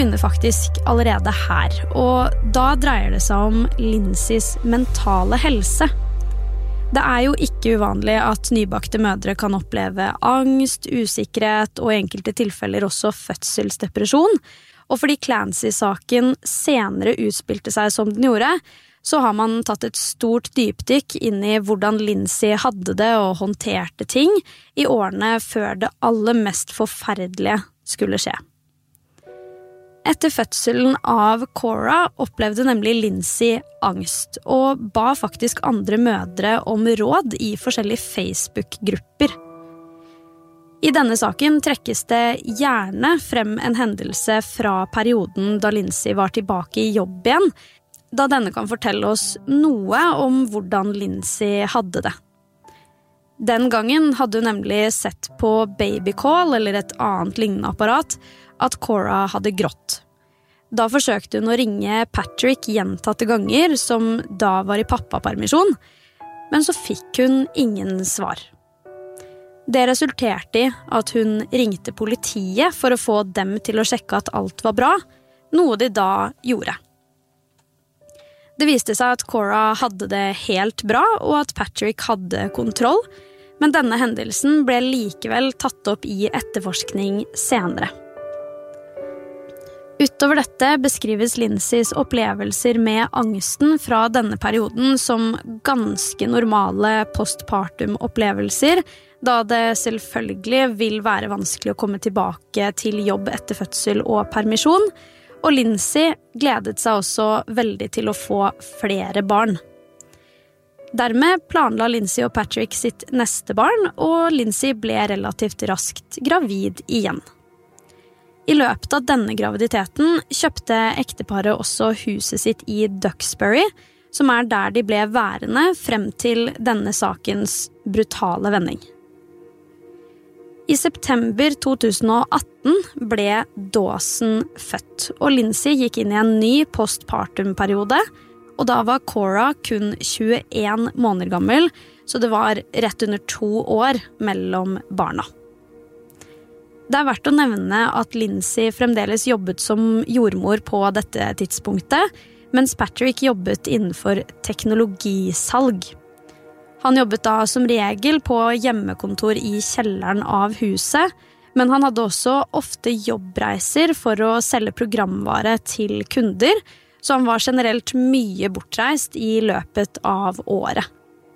Begynner faktisk allerede her, og da dreier det seg om Lindsays mentale helse. Det jo ikke uvanlig at nybakte mødre kan oppleve angst, usikkerhet og i enkelte tilfeller også fødselsdepresjon, og fordi Clancy-saken senere utspilte seg som den gjorde, så har man tatt et stort dypdykk inn i hvordan Lindsay hadde det og håndterte ting i årene før det aller mest forferdelige skulle skje. Etter fødselen av Cora opplevde nemlig Lindsay angst, og ba faktisk andre mødre om råd i forskjellige Facebook-grupper. I denne saken trekkes det gjerne frem en hendelse fra perioden da Lindsay var tilbake i jobb igjen, da denne kan fortelle oss noe om hvordan Lindsay hadde det. Den gangen hadde hun nemlig sett på babycall eller et annet lignende apparat at Cora hadde grått. Da forsøkte hun å ringe Patrick gjentatte ganger, som da var i pappapermisjon, men så fikk hun ingen svar. Det resulterte i at hun ringte politiet for å få dem til å sjekke at alt var bra, noe de da gjorde. Det viste seg at Cora hadde det helt bra, og at Patrick hadde kontroll, men denne hendelsen ble likevel tatt opp i etterforskning senere. Utover dette beskrives Lindsays opplevelser med angsten fra denne perioden som ganske normale postpartum-opplevelser, da det selvfølgelig vil være vanskelig å komme tilbake til jobb etter fødsel og permisjon, og Lindsay gledet seg også veldig til å få flere barn. Dermed planla Lindsay og Patrick sitt neste barn, og Lindsay ble relativt raskt gravid igjen. I løpet av denne graviditeten kjøpte ekteparet også huset sitt i Duxbury, som der de ble værende frem til denne sakens brutale vending. I september 2018 ble Dawson født, og Lindsay gikk inn i en ny postpartum-periode, og da var Cora kun 21 måneder gammel, så det var rett under 2 år mellom barna. Det verdt å nevne at Lindsay fremdeles jobbet som jordmor på dette tidspunktet, mens Patrick jobbet innenfor teknologisalg. Han jobbet da som regel på hjemmekontor i kjelleren av huset, men han hadde også ofte jobbreiser for å selge programvare til kunder, så han var generelt mye bortreist i løpet av året.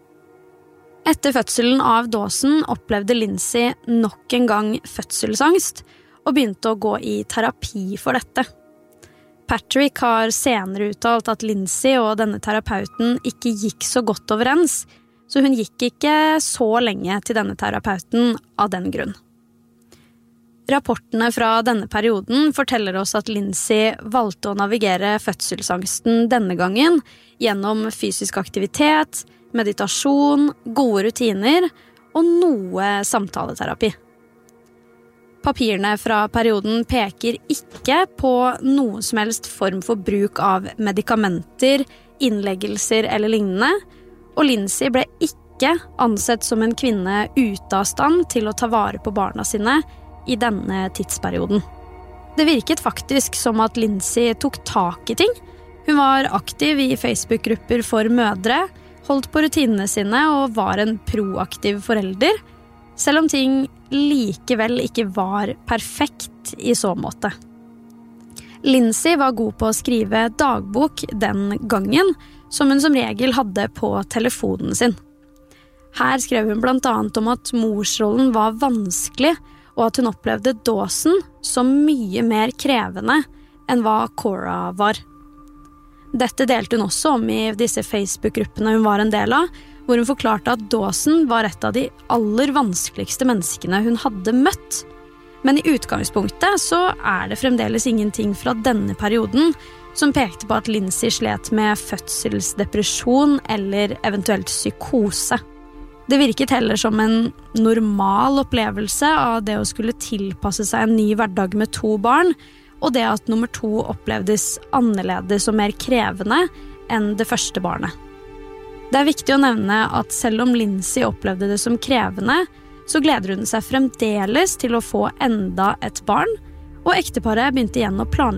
Etter fødselen av Dawson opplevde Lindsay nok en gang fødselsangst og begynte å gå i terapi for dette. Patrick har senere uttalt at Lindsay og denne terapeuten ikke gikk så godt overens, så hun gikk ikke så lenge til denne terapeuten av den grunn. Rapportene fra denne perioden forteller oss at Lindsay valgte å navigere fødselsangsten denne gangen gjennom fysisk aktivitet, meditasjon, gode rutiner og noe samtaleterapi. Papirene fra perioden peker ikke på noen som helst form for bruk av medikamenter, innleggelser eller lignende, og Lindsay ble ikke ansett som en kvinne ute av stand til å ta vare på barna sine i denne tidsperioden. Det virket faktisk som at Lindsay tok tak i ting. Hun var aktiv i Facebook-grupper for mødre, holdt på rutinene sine og var en proaktiv forelder, selv om ting likevel ikke var perfekt i så måte. Lindsay var god på å skrive dagbok den gangen, som hun som regel hadde på telefonen sin. Her skrev hun blant annet om at morsrollen var vanskelig, og at hun opplevde Dawson som mye mer krevende enn hva Cora var. Dette delte hun også om i disse Facebook-gruppene hun var en del av, hvor hun forklarte at Dawson var et av de aller vanskeligste menneskene hun hadde møtt. Men i utgangspunktet så det fremdeles ingenting fra denne perioden som pekte på at Lindsay slet med fødselsdepresjon eller eventuelt psykose. Det virket heller som en normal opplevelse av det å skulle tilpasse seg en ny hverdag med 2 barn, og det at nummer 2 opplevdes annerledes og mer krevende enn det første barnet. Det viktig å nevne at selv om Lindsay opplevde det som krevende, så gleder hun seg fremdeles til å få enda et barn, og ekteparet begynte igjen å planlegge